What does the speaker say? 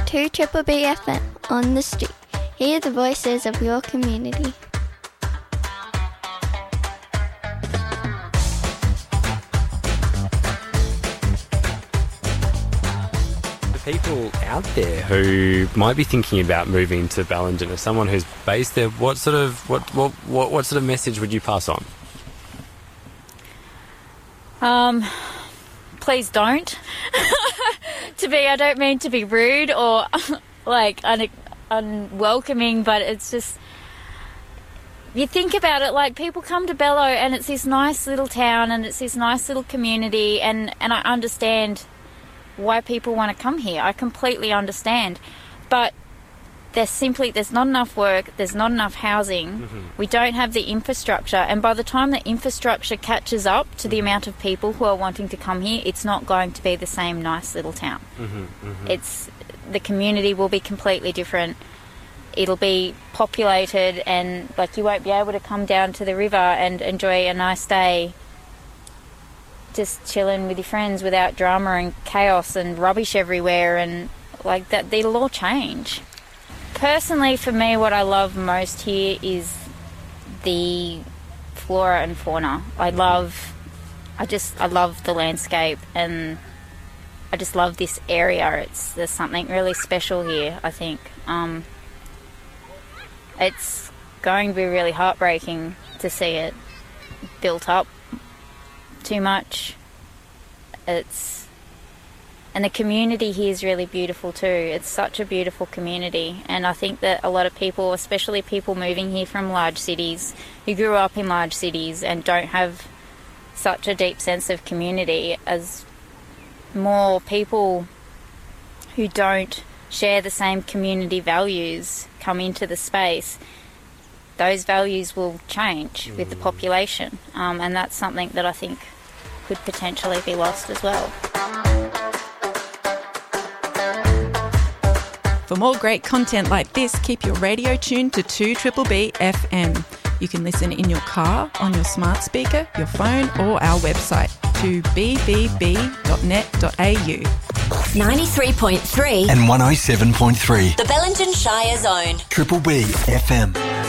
to Triple B FM on the street. Hear the voices of your community. People out there who might be thinking about moving to Ballingen, as someone who's based there, what sort of message would you pass on? Please don't. I don't mean to be rude or like unwelcoming, but it's just, you think about it, like, people come to Bello and it's this nice little town and it's this nice little community, and I understand why people want to come here. I completely understand. But there's not enough work, there's not enough housing, we don't have the infrastructure, and by the time the infrastructure catches up to the amount of people who are wanting to come here, it's not going to be the same nice little town. The community will be completely different. It'll be populated, and like, you won't be able to come down to the river and enjoy a nice day just chilling with your friends without drama and chaos and rubbish everywhere, and like that. It'll all change. Personally, for me, what I love most here is the flora and fauna. I love the landscape, and I just love this area. There's something really special here, I think. It's going to be really heartbreaking to see it built up too much. And the community here is really beautiful too. It's such a beautiful community, and I think that a lot of people, especially people moving here from large cities, who grew up in large cities and don't have such a deep sense of community, as more people who don't share the same community values come into the space, those values will change with the population, and that's something that I think could potentially be lost as well. For more great content like this, keep your radio tuned to 2BBB FM. You can listen in your car, on your smart speaker, your phone, or our website, 2bbb.net.au. 93.3 and 107.3. The Bellingen Shire Zone. Triple B FM.